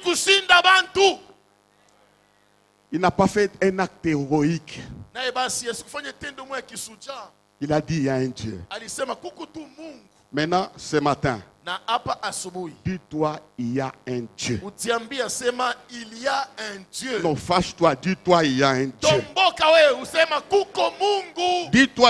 kushinda bantu. Il n'a pas fait un acte héroïque. Na basi Yesu kufanya tendo moja kisuja. Il a dit il y a un Dieu. Alisema kuko tu Mungu. Maintenant, ce matin, Na hapa asubuhi, dis-toi il y a un Dieu. utiambia sema il y a un Dieu. Non, fâche-toi, dis-toi il y a un Dieu. Tomboka wewe usema kuko Mungu. Dis-toi